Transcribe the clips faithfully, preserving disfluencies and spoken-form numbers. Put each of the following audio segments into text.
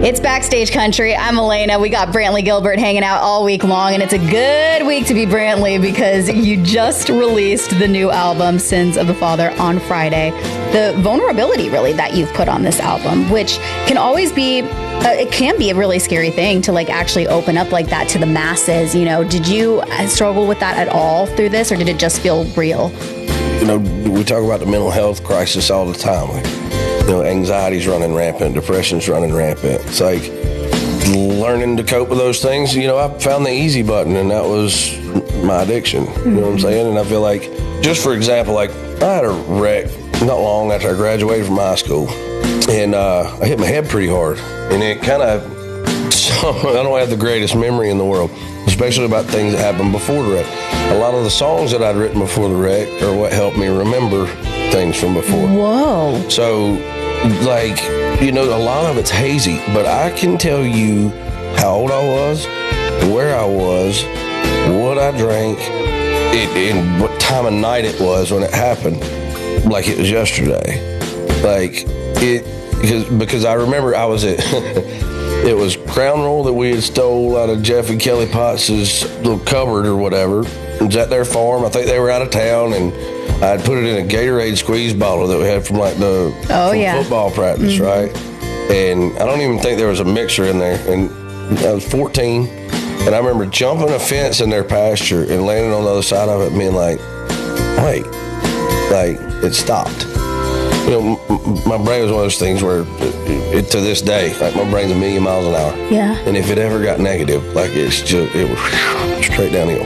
It's Backstage Country. I'm Elena. We got Brantley Gilbert hanging out all week long, and it's a good week to be Brantley because you just released the new album, Sins of the Father, on Friday. The vulnerability, really, that you've put on this album, which can always be, uh, it can be a really scary thing to, like, actually open up like that to the masses. You know, did you struggle with that at all through this, or did it just feel real? You know, we talk about the mental health crisis all the time. Like, you know, anxiety's running rampant, depression's running rampant. It's like learning to cope with those things. You know, I found the easy button, and that was my addiction. You know what I'm saying? And I feel like, just for example, like I had a wreck not long after I graduated from high school, and uh, I hit my head pretty hard, and it kind of, I don't have the greatest memory in the world, especially about things that happened before the wreck. A lot of the songs that I'd written before the wreck are what helped me remember things from before. Whoa. So, like, you know, a lot of it's hazy, but I can tell you how old I was, where I was, what I drank, it, and what time of night it was when it happened, like it was yesterday. Like, it, because, because I remember I was at, it was Crown Royal that we had stole out of Jeff and Kelly Potts' little cupboard or whatever. It was at their farm. I think they were out of town, and I'd put it in a Gatorade squeeze bottle that we had from like the oh, from yeah. football practice, mm-hmm. right? And I don't even think there was a mixer in there. And I was fourteen, and I remember jumping a fence in their pasture and landing on the other side of it and being like, wait, like it stopped. You know, m- my brain was one of those things where it, it, to this day, like my brain's a million miles an hour. Yeah. And if it ever got negative, like it's just, it was whew, straight downhill.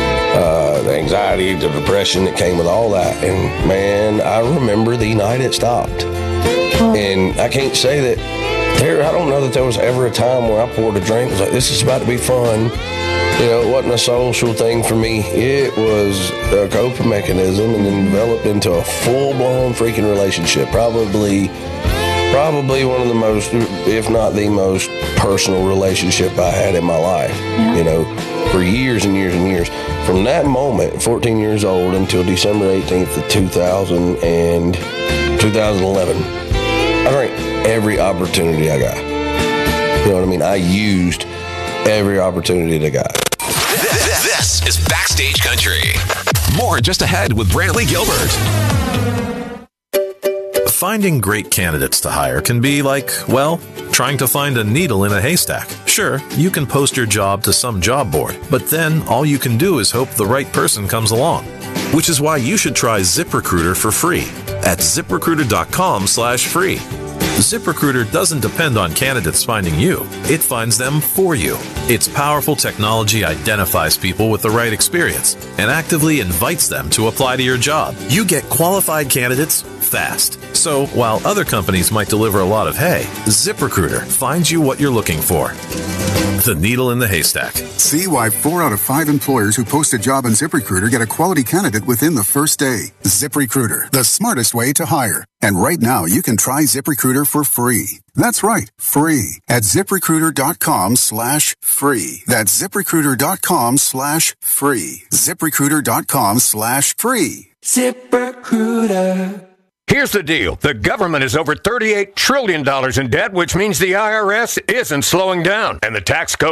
Uh, the anxiety, the depression that came with all that. And man, I remember the night it stopped. Oh. And I can't say that there, I don't know that there was ever a time where I poured a drink. It was like, this is about to be fun. You know, it wasn't a social thing for me. It was a coping mechanism, and then developed into a full-blown freaking relationship. Probably, probably one of the most, if not the most personal relationship I had in my life. Yeah. You know, for years and years and years. From that moment, fourteen years old, until December eighteenth of two thousand and twenty eleven, I drank every opportunity I got. You know what I mean? I used every opportunity I got. This is Backstage Country. More just ahead with Brantley Gilbert. Finding great candidates to hire can be like, well, trying to find a needle in a haystack. Sure, you can post your job to some job board, but then all you can do is hope the right person comes along. Which is why you should try ZipRecruiter for free at ZipRecruiter.com slash free. ZipRecruiter doesn't depend on candidates finding you. It finds them for you. Its powerful technology identifies people with the right experience and actively invites them to apply to your job. You get qualified candidates fast. So while other companies might deliver a lot of hay, ZipRecruiter finds you what you're looking for. The needle in the haystack. See why four out of five employers who post a job on ZipRecruiter get a quality candidate within the first day. ZipRecruiter, the smartest way to hire. And right now, you can try ZipRecruiter for free. That's right, free at ZipRecruiter.com slash free. That's ZipRecruiter.com slash free. ZipRecruiter.com slash free. ZipRecruiter. Here's the deal. The government is over thirty-eight trillion dollars in debt, which means the I R S isn't slowing down. And the tax code